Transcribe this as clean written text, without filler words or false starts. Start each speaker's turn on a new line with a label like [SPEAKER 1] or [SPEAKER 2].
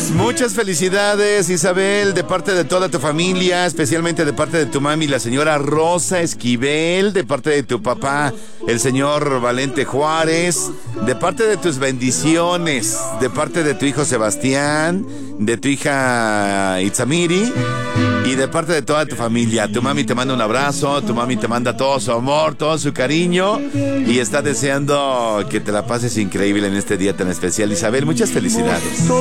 [SPEAKER 1] Muchas felicidades, Isabel, de parte de toda tu familia, especialmente de parte de tu mami, la señora Rosa Esquivel, de parte de tu papá, el señor Valente Juárez, de parte de tus bendiciones, de parte de tu hijo Sebastián, de tu hija Itzamiri y de parte de toda tu familia. Tu mami te manda un abrazo, tu mami te manda todo su amor, todo su cariño y está deseando que te la pases increíble en este día tan especial. Isabel, muchas felicidades.